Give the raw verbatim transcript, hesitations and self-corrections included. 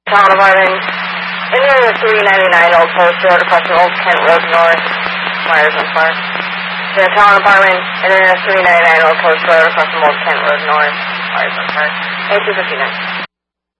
Town Apartment, in the area of three ninety-nine Old Post Road across from Old Kent Road North, Myers and Park. The Town Apartment, in the area of three ninety-nine Old Post Road across from Old Kent Road North, Myers and Park. eighty-two fifty-nine.